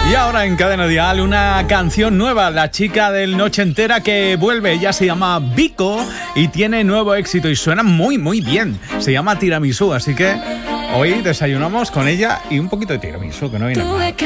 Y ahora en Cadena Dial una canción nueva, la chica del Noche Entera que vuelve. Ella se llama Vico y tiene nuevo éxito y suena muy muy bien. Se llama Tiramisú, así que hoy desayunamos con ella y un poquito de tiramisú, que no viene mal.